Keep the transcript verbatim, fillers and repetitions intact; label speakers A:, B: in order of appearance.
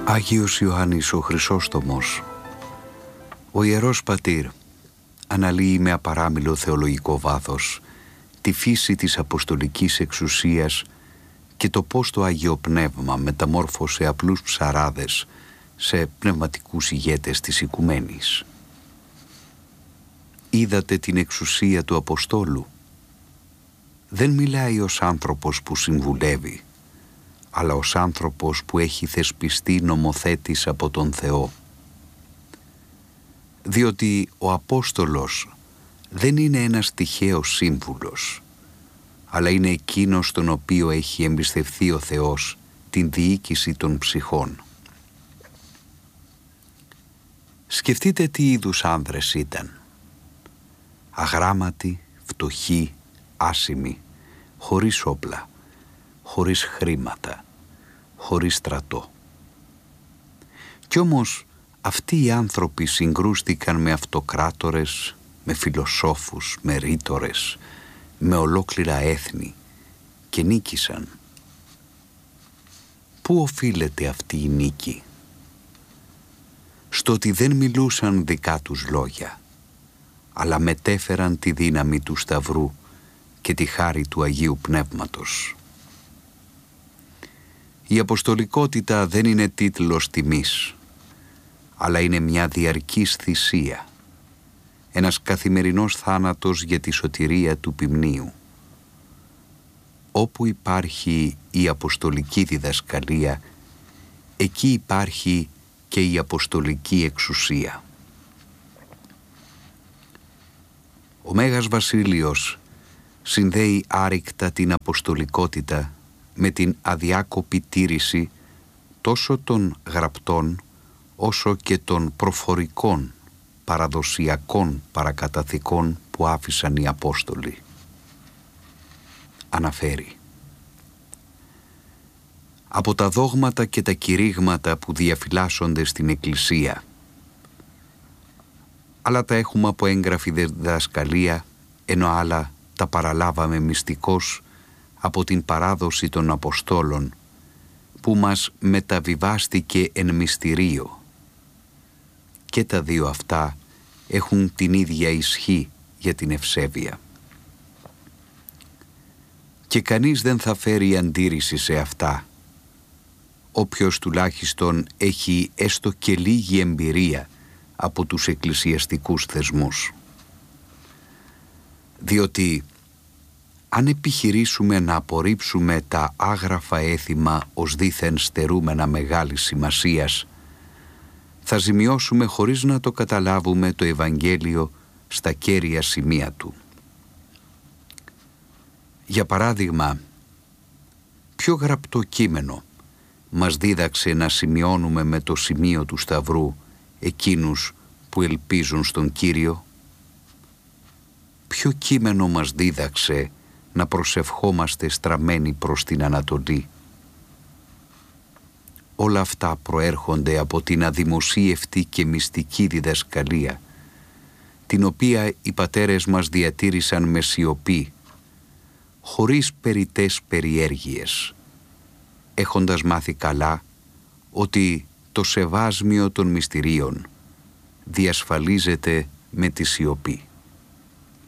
A: Άγιος Ιωάννης ο Χρυσόστομος, ο Ιερός Πατήρ, αναλύει με απαράμιλο θεολογικό βάθος τη φύση της αποστολικής εξουσίας και το πώς το Άγιο Πνεύμα μεταμόρφωσε απλούς ψαράδες σε πνευματικούς ηγέτες της οικουμένης. Είδατε την εξουσία του Αποστόλου. Δεν μιλάει ως άνθρωπος που συμβουλεύει, αλλά ως άνθρωπος που έχει θεσπιστεί νομοθέτης από τον Θεό. Διότι ο Απόστολος δεν είναι ένας τυχαίος σύμβουλος, αλλά είναι εκείνος τον οποίο έχει εμπιστευθεί ο Θεός την διοίκηση των ψυχών. Σκεφτείτε τι είδους άνδρες ήταν. Αγράμματοι, φτωχοί, άσημοι, χωρίς όπλα, χωρίς χρήματα, χωρίς στρατό. Κι όμως αυτοί οι άνθρωποι συγκρούστηκαν με αυτοκράτορες, με φιλοσόφους, με ρήτορες, με ολόκληρα έθνη και νίκησαν. Πού οφείλεται αυτή η νίκη? Στο ότι δεν μιλούσαν δικά τους λόγια, αλλά μετέφεραν τη δύναμη του Σταυρού και τη χάρη του Αγίου Πνεύματος. Η αποστολικότητα δεν είναι τίτλος τιμής, αλλά είναι μια διαρκής θυσία, ένας καθημερινός θάνατος για τη σωτηρία του ποιμνίου. Όπου υπάρχει η αποστολική διδασκαλία, εκεί υπάρχει και η αποστολική εξουσία. Ο Μέγας Βασίλειος συνδέει άρρηκτα την αποστολικότητα με την αδιάκοπη τήρηση τόσο των γραπτών όσο και των προφορικών παραδοσιακών παρακαταθήκων που άφησαν οι Απόστολοι. Αναφέρει: από τα δόγματα και τα κηρύγματα που διαφυλάσσονται στην Εκκλησία, αλλά τα έχουμε από έγγραφη διδασκαλία, ενώ άλλα τα παραλάβαμε μυστικώς από την παράδοση των Αποστόλων, που μας μεταβιβάστηκε εν μυστηρίο. Και τα δύο αυτά έχουν την ίδια ισχύ για την ευσέβεια. Και κανείς δεν θα φέρει αντίρρηση σε αυτά, όποιος τουλάχιστον έχει έστω και λίγη εμπειρία από τους εκκλησιαστικούς θεσμούς. Διότι αν επιχειρήσουμε να απορρίψουμε τα άγραφα έθιμα ως δήθεν στερούμενα μεγάλης σημασίας, θα ζημιώσουμε χωρίς να το καταλάβουμε το Ευαγγέλιο στα κέρια σημεία του. Για παράδειγμα, ποιο γραπτό κείμενο μας δίδαξε να σημειώνουμε με το σημείο του Σταυρού εκείνους που ελπίζουν στον Κύριο? Ποιο κείμενο μας δίδαξε να προσευχόμαστε στραμμένοι προς την Ανατολή? Όλα αυτά προέρχονται από την αδημοσίευτη και μυστική διδασκαλία, την οποία οι πατέρες μας διατήρησαν με σιωπή, χωρίς περιττές περιέργειες, έχοντας μάθει καλά ότι το σεβάσμιο των μυστηρίων διασφαλίζεται με τη σιωπή.